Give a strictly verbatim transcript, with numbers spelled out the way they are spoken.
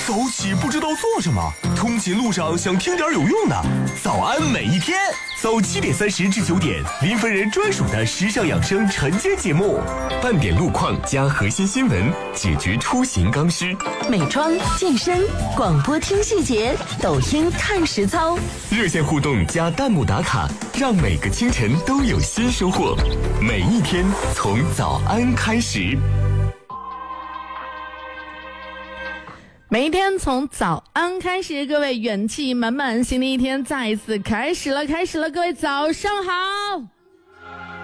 早起不知道做什么，通勤路上想听点有用的。早安每一天，早七点三十至九点，林芬人专属的时尚养生晨间节目，半点路况加核心新闻，解决出行刚需。 美妆、健身、广播听细节，抖音看实操。 热线互动加弹幕打卡，让每个清晨都有新收获。每一天从早安开始。 每一天从早安开始，各位元气满满，新的一天再一次开始了，开始了，各位早上好。